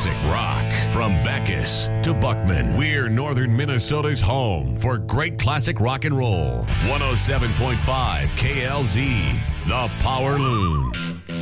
classic rock. From Bacchus to Buckman, we're northern Minnesota's home for great classic rock and roll. 107.5 KLZ, The Power Loon.